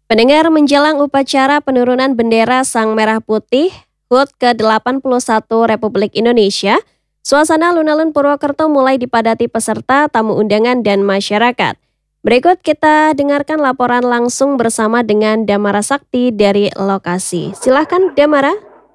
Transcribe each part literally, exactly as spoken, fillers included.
Pendengar, menjelang upacara penurunan bendera Sang Merah Putih H U T ke delapan puluh satu Republik Indonesia, suasana alun-alun Purwokerto mulai dipadati peserta, tamu undangan, dan masyarakat. Berikut kita dengarkan laporan langsung bersama dengan Damara Sakti dari lokasi. Silakan Damara.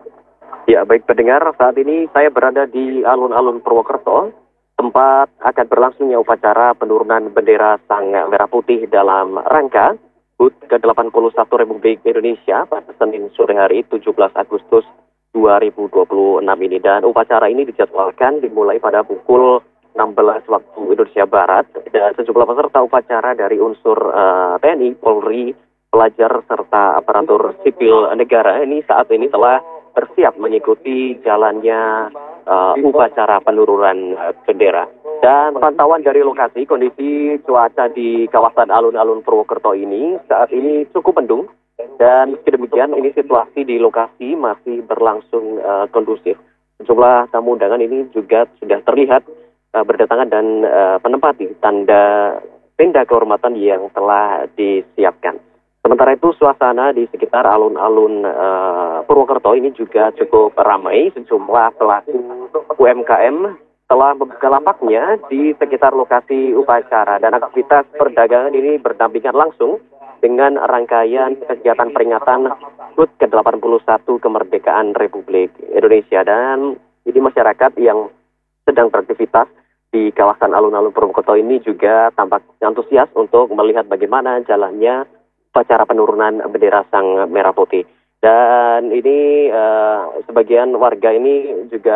Ya, baik pendengar, saat ini saya berada di alun-alun Purwokerto, tempat akan berlangsungnya upacara penurunan bendera Sang Merah Putih dalam rangka H U T ke delapan puluh satu Republik Indonesia pada Senin sore hari tujuh belas Agustus dua ribu dua puluh enam ini. Dan upacara ini dijadwalkan dimulai pada pukul enam belas waktu Indonesia Barat, dan sejumlah peserta upacara dari unsur uh, T N I, Polri, pelajar, serta aparatur sipil negara ini saat ini telah bersiap mengikuti jalannya uh, upacara penurunan uh, bendera. Dan pantauan dari lokasi, kondisi cuaca di kawasan alun-alun Purwokerto ini saat ini cukup mendung, dan meski demikian ini situasi di lokasi masih berlangsung uh, kondusif. Sejumlah tamu undangan ini juga sudah terlihat uh, berdatangan dan uh, menempati tanda tenda kehormatan yang telah disiapkan. Sementara itu suasana di sekitar alun-alun uh, Purwokerto ini juga cukup ramai. Sejumlah pelaku U M K M telah membuka lapaknya di sekitar lokasi upacara, dan aktivitas perdagangan ini berdampingan langsung dengan rangkaian kegiatan peringatan H U T ke delapan puluh satu kemerdekaan Republik Indonesia. Dan ini masyarakat yang sedang beraktivitas di kawasan alun-alun Purwokerto ini juga tampak antusias untuk melihat bagaimana jalannya upacara penurunan bendera Sang Merah Putih. Dan ini uh, sebagian warga ini juga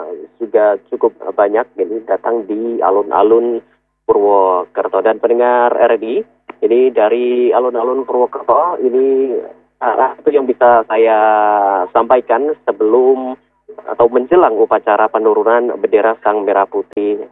juga cukup banyak ini datang di alun-alun Purwokerto. Dan pendengar R D, ini dari alun-alun Purwokerto ini uh, itu yang bisa saya sampaikan sebelum atau menjelang upacara penurunan bendera Sang Merah Putih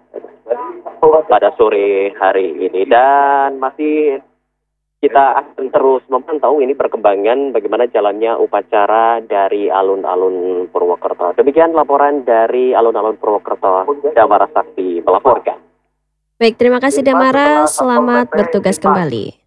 pada sore hari ini. Dan masih kita akan terus memantau ini perkembangan bagaimana jalannya upacara dari alun-alun Purwokerto. Demikian laporan dari alun-alun Purwokerto, Damara Sakti melaporkan. Baik, terima kasih Damara. Selamat bertugas kembali.